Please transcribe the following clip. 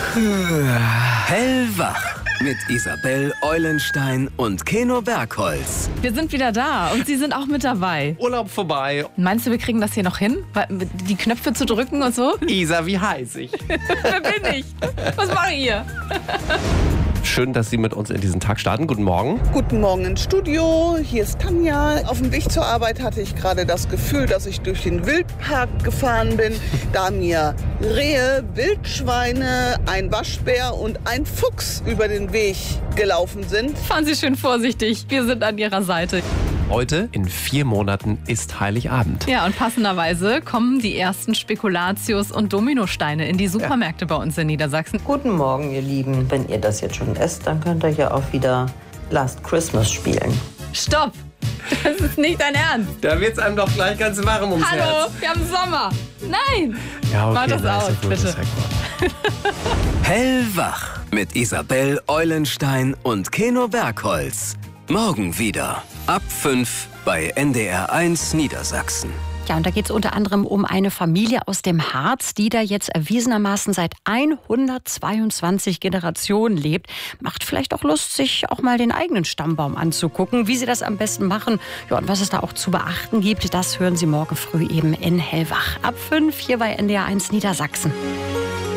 Hellwach mit Isabel Eulenstein und Keno Bergholz. Wir sind wieder da und Sie sind auch mit dabei. Urlaub vorbei. Meinst du, wir kriegen das hier noch hin? Die Knöpfe zu drücken und so? Isa, wie heiß ich? Wer bin ich? Was mache ich hier? Schön, dass Sie mit uns in diesen Tag starten. Guten Morgen. Guten Morgen ins Studio, hier ist Tanja. Auf dem Weg zur Arbeit hatte ich gerade das Gefühl, dass ich durch den Wildpark gefahren bin, da mir Rehe, Wildschweine, ein Waschbär und ein Fuchs über den Weg gelaufen sind. Fahren Sie schön vorsichtig, wir sind an Ihrer Seite. Heute, in 4 Monaten, ist Heiligabend. Ja, und passenderweise kommen die ersten Spekulatius und Dominosteine in die Supermärkte bei uns in Niedersachsen. Guten Morgen, ihr Lieben. Wenn ihr das jetzt schon esst, dann könnt ihr ja auch wieder Last Christmas spielen. Stopp! Das ist nicht dein Ernst. Da wird's einem doch gleich ganz warm ums Hallo, Herz. wir haben Sommer. Nein! Ja, okay, Mach das aus, ist ja gut, bitte. ist ja gut. Hellwach mit Isabel Eulenstein und Keno Bergholz. Morgen wieder ab 5 bei NDR1 Niedersachsen. Ja, und da geht es unter anderem um eine Familie aus dem Harz, die da jetzt erwiesenermaßen seit 122 Generationen lebt. Macht vielleicht auch Lust, sich auch mal den eigenen Stammbaum anzugucken. Wie sie das am besten machen, ja, und was es da auch zu beachten gibt, das hören Sie morgen früh eben in Hellwach. Ab 5 hier bei NDR1 Niedersachsen.